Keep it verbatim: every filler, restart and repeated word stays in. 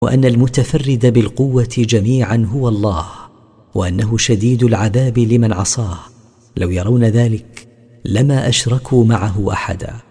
وأن المتفرد بالقوة جميعا هو الله، وأنه شديد العذاب لمن عصاه. لو يرون ذلك لما أشركوا معه أحدا.